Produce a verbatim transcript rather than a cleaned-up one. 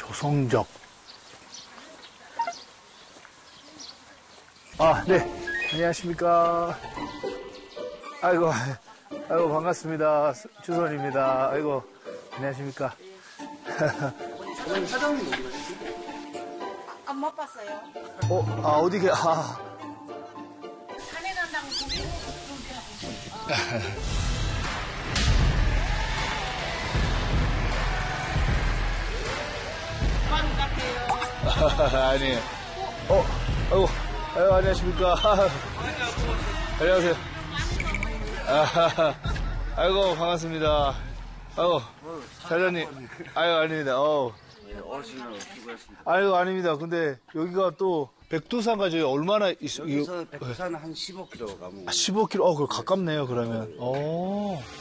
조성적. 아, 네. 안녕하십니까. 아이고, 아이고, 반갑습니다. 주선입니다. 아이고, 안녕하십니까. 사장님 어디 가시지? 안 못 봤어요. 어, 아, 어디 계, 아. 산에 간다고 보고 반 같아요. 아니에요. 어, 아이고, 아이고, 안녕하십니까. 안녕하세요. 아, 아이고, 반갑습니다. 아이고, 사장님. 아이고, 아닙니다. 어우. 어르신하고 수고했습니다. 아이고, 아닙니다. 근데 여기가 또 백두산과 저희 얼마나 있, 여기서 백두산 한 십오 킬로미터 가면. 십오 킬로미터, 어, 그 가깝네요, 그러면. 어.